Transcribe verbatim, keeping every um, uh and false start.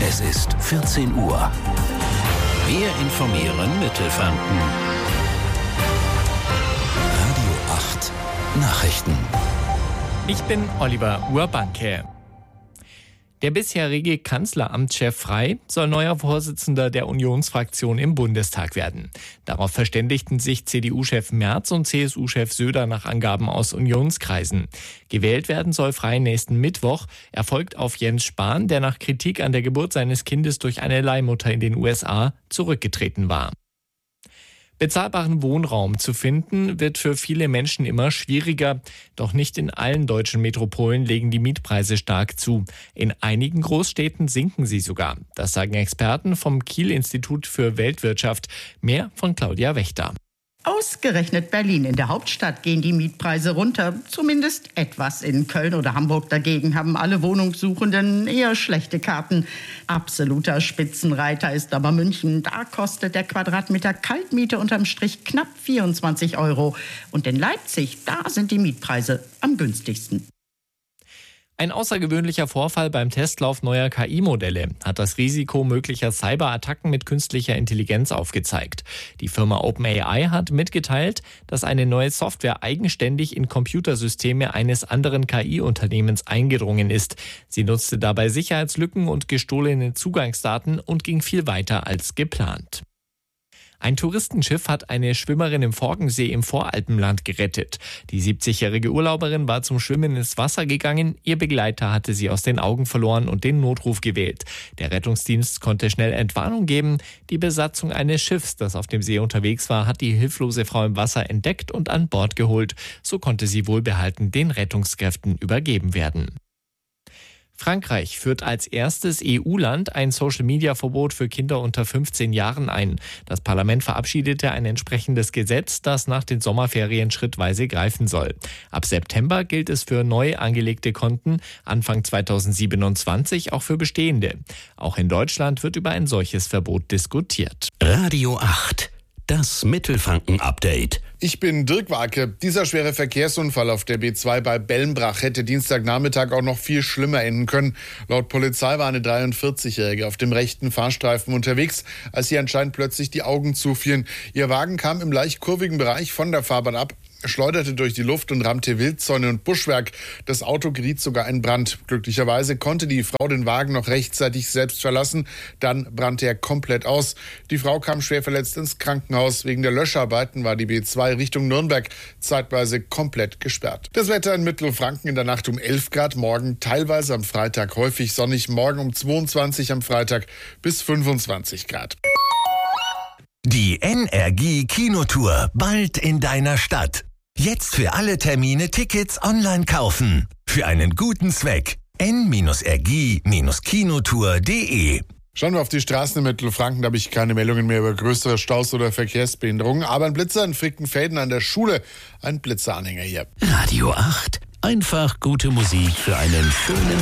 Es ist vierzehn Uhr. Wir informieren Mittelfranken. Radio acht Nachrichten. Ich bin Oliver Urbanke. Der bisherige Kanzleramtschef Frey soll neuer Vorsitzender der Unionsfraktion im Bundestag werden. Darauf verständigten sich C D U-Chef Merz und C S U-Chef Söder nach Angaben aus Unionskreisen. Gewählt werden soll Frey nächsten Mittwoch. Er folgt auf Jens Spahn, der nach Kritik an der Geburt seines Kindes durch eine Leihmutter in den U S A zurückgetreten war. Bezahlbaren Wohnraum zu finden, wird für viele Menschen immer schwieriger. Doch nicht in allen deutschen Metropolen legen die Mietpreise stark zu. In einigen Großstädten sinken sie sogar. Das sagen Experten vom Kiel-Institut für Weltwirtschaft. Mehr von Claudia Wächter. Ausgerechnet Berlin, in der Hauptstadt, gehen die Mietpreise runter. Zumindest etwas. In Köln oder Hamburg dagegen haben alle Wohnungssuchenden eher schlechte Karten. Absoluter Spitzenreiter ist aber München. Da kostet der Quadratmeter Kaltmiete unterm Strich knapp vierundzwanzig Euro. Und in Leipzig, da sind die Mietpreise am günstigsten. Ein außergewöhnlicher Vorfall beim Testlauf neuer K I-Modelle hat das Risiko möglicher Cyberattacken mit künstlicher Intelligenz aufgezeigt. Die Firma OpenAI hat mitgeteilt, dass eine neue Software eigenständig in Computersysteme eines anderen K I-Unternehmens eingedrungen ist. Sie nutzte dabei Sicherheitslücken und gestohlene Zugangsdaten und ging viel weiter als geplant. Ein Touristenschiff hat eine Schwimmerin im Forgensee im Voralpenland gerettet. Die siebzigjährige Urlauberin war zum Schwimmen ins Wasser gegangen. Ihr Begleiter hatte sie aus den Augen verloren und den Notruf gewählt. Der Rettungsdienst konnte schnell Entwarnung geben. Die Besatzung eines Schiffs, das auf dem See unterwegs war, hat die hilflose Frau im Wasser entdeckt und an Bord geholt. So konnte sie wohlbehalten den Rettungskräften übergeben werden. Frankreich führt als erstes E U-Land ein Social-Media-Verbot für Kinder unter fünfzehn Jahren ein. Das Parlament verabschiedete ein entsprechendes Gesetz, das nach den Sommerferien schrittweise greifen soll. Ab September gilt es für neu angelegte Konten, Anfang zweitausendsiebenundzwanzig auch für bestehende. Auch in Deutschland wird über ein solches Verbot diskutiert. Radio acht. Das Mittelfranken-Update. Ich bin Dirk Warke. Dieser schwere Verkehrsunfall auf der B zwei bei Bellenbrach hätte Dienstagnachmittag auch noch viel schlimmer enden können. Laut Polizei war eine dreiundvierzigjährige auf dem rechten Fahrstreifen unterwegs, als ihr anscheinend plötzlich die Augen zufielen. Ihr Wagen kam im leicht kurvigen Bereich von der Fahrbahn ab, schleuderte durch die Luft und rammte Wildzäune und Buschwerk. Das Auto geriet sogar in Brand. Glücklicherweise konnte die Frau den Wagen noch rechtzeitig selbst verlassen. Dann brannte er komplett aus. Die Frau kam schwer verletzt ins Krankenhaus. Wegen der Löscharbeiten war die B zwei Richtung Nürnberg zeitweise komplett gesperrt. Das Wetter in Mittelfranken in der Nacht um elf Grad, morgen teilweise am Freitag häufig sonnig, morgen um zweiundzwanzig, am Freitag bis fünfundzwanzig Grad. Die N R G Kinotour bald in deiner Stadt. Jetzt für alle Termine Tickets online kaufen. Für einen guten Zweck. n r g kinotour punkt d e. Schauen wir auf die Straßen in Mittelfranken, da habe ich keine Meldungen mehr über größere Staus oder Verkehrsbehinderungen. Aber ein Blitzer in Frickenfelden an der Schule, ein Blitzeranhänger hier. Radio acht. Einfach gute Musik für einen schönen